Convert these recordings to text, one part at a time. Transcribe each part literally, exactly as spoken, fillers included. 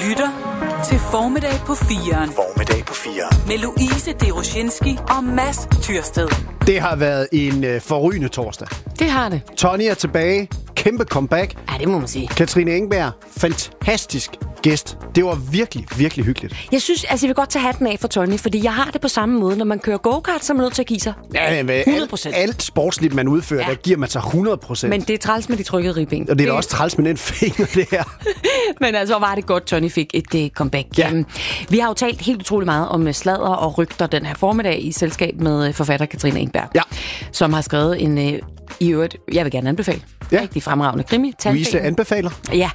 lytter til Formiddag på firen. Formiddag på firen. Med Louise Deroshinski og Mads Tyrsted. Det har været en øh, forrygende torsdag. Det har det. Tony er tilbage. Kæmpe comeback. Ja, det må man sige. Katrine Engberg. Fantastisk gæst. Det var virkelig, virkelig hyggeligt. Jeg synes, altså jeg vil godt tage hatten af for Tony, fordi jeg har det på samme måde. Når man kører go-kart, så er man nødt til at give sig. Ja, men hundrede procent. Alt, alt sportsligt, man udfører, ja. Der giver man sig hundrede procent. Men det er træls med de trykkede ribben. Og det er det... også træls med den finger, det her. Men altså, var det godt, Tony fik et uh, comeback. Ja. Um, vi har jo talt helt utrolig meget om sladder og rygter den her formiddag i selskab med uh, forfatter Katrine Engberg. Ja. Som har skrevet en, uh, i øvrigt, jeg vil gerne anbefale. Ja. Rigtig fremragende krimi. Louise anbefaler. Ja.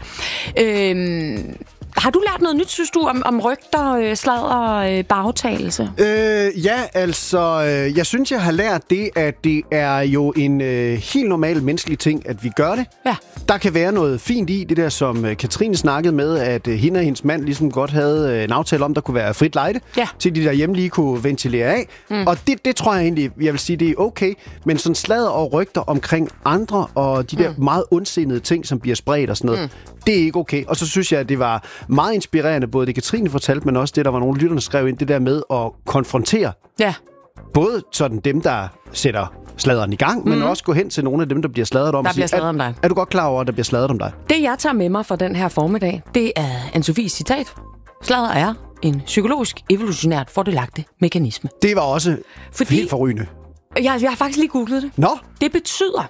Øhm... Har du lært noget nyt, synes du, om, om rygter, sladder, bagtagelse? Øh, ja, altså, øh, jeg synes, jeg har lært det, at det er jo en øh, helt normal menneskelig ting, at vi gør det. Ja. Der kan være noget fint i det der, som øh, Katrine snakkede med, at øh, hende og hendes mand ligesom godt havde øh, en aftale om, der kunne være frit lejde, ja. til de der hjemme lige kunne ventilere af. Mm. Og det, det tror jeg egentlig, jeg vil sige, det er okay. Men sådan sladder og rygter omkring andre, og de der mm. meget ondsindede ting, som bliver spredt og sådan noget, mm. det er ikke okay. Og så synes jeg, at det var meget inspirerende, både det Katrine fortalte, men også det, der var nogle lytterne, der skrev ind, det der med at konfrontere ja. både sådan dem, der sætter sladderen i gang, mm. men også gå hen til nogle af dem, der bliver sladret om. Der bliver sladret er, om dig. Er du godt klar over, at der bliver sladret om dig? Det, jeg tager med mig fra den her formiddag, det er Anne-Sophies citat. Sladder er en psykologisk, evolutionært fordelagtig mekanisme. Det var også Fordi helt forrygende. Jeg, jeg har faktisk lige googlet det. Nå? Det betyder,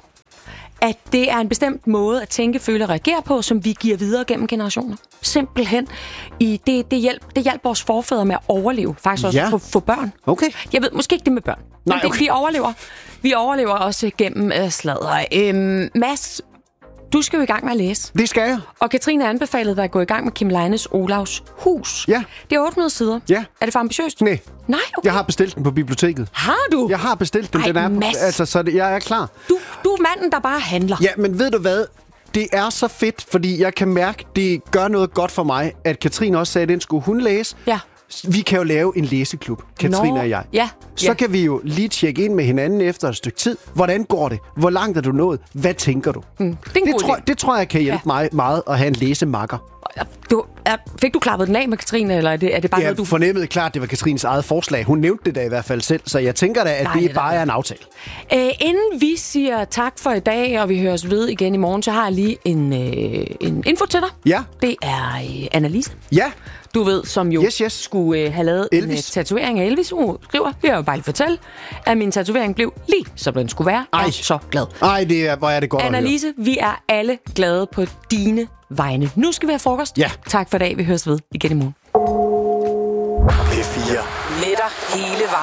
at det er en bestemt måde at tænke, føle og reagere på, som vi giver videre gennem generationer. Simpelthen. I det, det, hjælp, det hjælper vores forfædre med at overleve. Faktisk også ja. få, få børn. Okay. Jeg ved måske ikke det med børn. Nej, men det, okay. vi overlever. Vi overlever også gennem uh, sladder. Øhm, Mads, du skal jo i gang med at læse. Det skal jeg. Og Katrine anbefalede dig at gå i gang med Kim Leines Olavs Hus. Ja. Det er otte hundrede sider. Ja. Er det for ambitiøst? Nej. Nej, okay. Jeg har bestilt den på biblioteket. Har du? Jeg har bestilt den. Ej, den er, Mads. altså, så det, jeg er klar. Du, du er manden, der bare handler. Ja, men ved du hvad? Det er så fedt, fordi jeg kan mærke, det gør noget godt for mig, at Katrine også sagde, at den skulle hun læse. Ja. Vi kan jo lave en læseklub, Katrine Nå, og jeg. Ja, Så ja. kan vi jo lige tjekke ind med hinanden efter et stykke tid. Hvordan går det? Hvor langt er du nået? Hvad tænker du? Mm, det, det, tror, det tror jeg kan hjælpe ja. mig meget at have en læsemakker. Du, er, fik du klappet den af med Katrine, eller er det, er det bare jeg noget, du... fornemmede klart, det var Katrines eget forslag. Hun nævnte det da i hvert fald selv, så jeg tænker da, at Nej, det, det bare er en aftale. Æ, inden vi siger tak for i dag, og vi høres ved igen i morgen, så har jeg lige en, øh, en info til dig. Ja. Det er øh, Annalise. Ja. Du ved, som jo yes, yes. skulle øh, have lavet Elvis. en uh, tatovering af Elvis. Hun skriver, det er jo bare lige fortælle, at min tatovering blev lige, som den skulle være. Jeg er så glad. Ej, det er, hvor er det godt Annalise, at høre. vi er alle glade på dine vegne. Nu skal vi have frokost. Ja. Tak for i dag. Vi høres ved igen i morgen. P fire. Letter hele vejen.